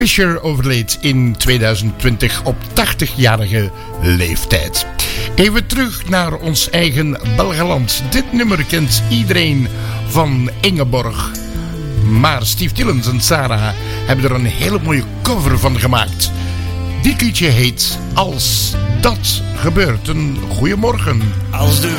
Fisher overleed in 2020 op 80-jarige leeftijd. Even terug naar ons eigen Belgeland. Dit nummer kent iedereen van Ingeborg. Maar Steve Tillens en Sarah hebben er een hele mooie cover van gemaakt. Dit liedje heet Als dat gebeurt. Een goeiemorgen. Als de